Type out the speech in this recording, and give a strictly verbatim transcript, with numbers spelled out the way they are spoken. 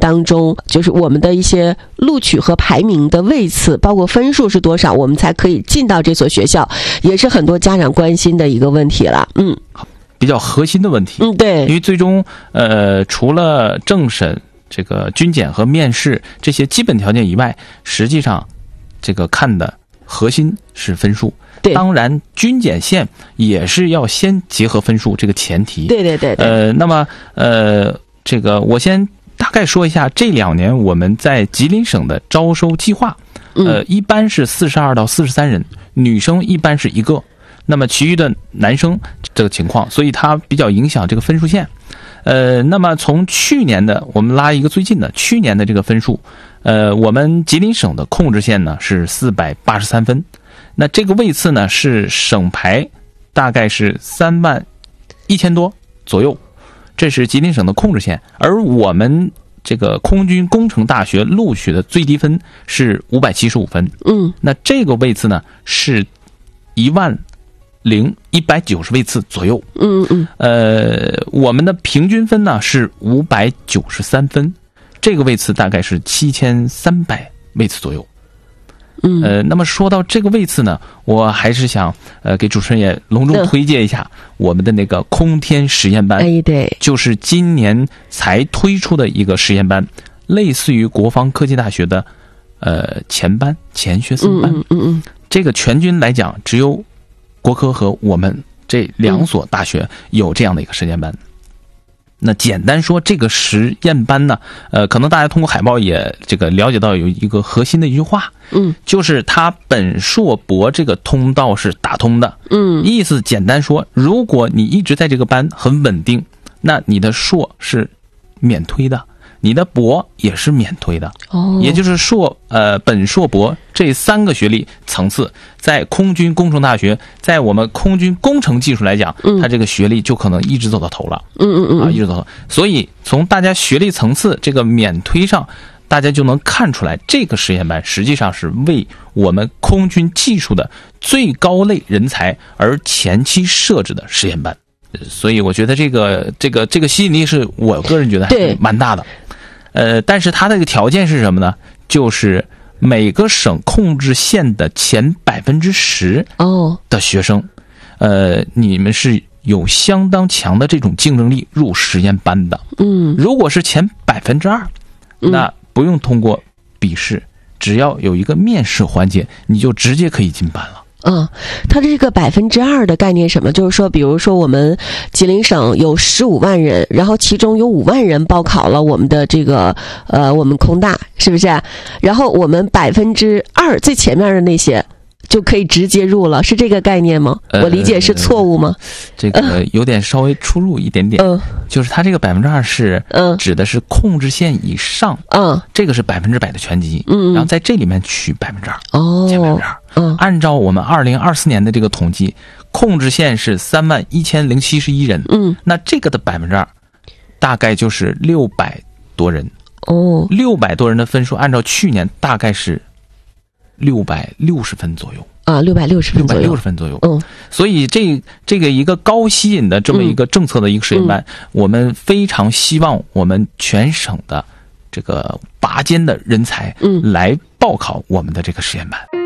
当中，就是我们的一些录取和排名的位次，包括分数是多少，我们才可以进到这所学校，也是很多家长关心的一个问题了。嗯， 比较核心的问题。 嗯，对， 因为最终呃，除了政审、这个军检和面试这些基本条件以外，实际上这个看的核心是分数。 对， 当然军检线也是要先结合分数这个前提。 对对 对, 对呃，那么呃，这个我先大概说一下这两年我们在吉林省的招收计划。呃，一般是四十二到四十三人，女生一般是一个，那么其余的男生这个情况，所以它比较影响这个分数线。呃，那么从去年的我们拉一个最近的，去年的这个分数，呃，我们吉林省的控制线呢是四百八十三分，那这个位次呢是省排大概是三万一千多左右，这是吉林省的控制线，而我们这个空军工程大学录取的最低分是五百七十五分， 嗯， 那这个位次呢是一万零一百九十位次左右， 嗯嗯， 呃，我们的平均分呢是五百九十三分，这个位次大概是七千三百位次左右。 嗯， 呃，那么说到这个位次呢，我还是想呃给主持人也隆重推荐一下我们的那个空天实验班， 哎，对， 就是今年才推出的一个实验班，类似于国防科技大学的呃前班前学生班。 嗯嗯嗯， 这个全军来讲，只有国科和我们这两所大学有这样的一个实验班。那简单说，这个实验班呢，呃，可能大家通过海报也这个了解到有一个核心的一句话， 嗯， 就是它本硕博这个通道是打通的， 嗯， 意思简单说，如果你一直在这个班很稳定，那你的硕是免推的，你的博也是免推的， 哦， 也就是硕呃本硕博这三个学历层次，在空军工程大学，在我们空军工程技术来讲， 嗯， 它这个学历就可能一直走到头了， 嗯嗯嗯， 啊，一直走到头。所以从大家学历层次这个免推上，大家就能看出来，这个实验班实际上是为我们空军技术的最高类人才而前期设置的实验班。所以我觉得这个这个这个吸引力是我个人觉得还是蛮大的。呃，但是它的一个条件是什么呢？就是每个省控制线的前百分之十哦的学生，呃，你们是有相当强的这种竞争力入实验班的。 嗯， 如果是前百分之二，那不用通过笔试，只要有一个面试环节，你就直接可以进班了。 嗯，它这个百分之二的概念什么？就是说，比如说我们吉林省有十五万人，然后其中有五万人报考了我们的这个呃我们空大，是不是？然后我们百分之二最前面的那些就可以直接入了，是这个概念吗？ 呃、 我理解是错误吗？ 这个有点稍微出入一点点。嗯，就是它这个百分之二是嗯指的是控制线以上，嗯，这个是百分之百的全级，嗯，然后在这里面取百分之二，哦，减百分之二。嗯，按照我们二零二四年的这个统计，控制线是三万一千零七十一人，嗯，那这个的百分之二，大概就是六百多人，哦，六百多人的分数，按照去年大概是六百六十分左右啊，六百六十分左右， 六百六十分左右，嗯，所以这这个一个高吸引的这么一个政策的一个实验班，嗯、我们非常希望我们全省的这个拔尖的人才，嗯，来报考我们的这个实验班。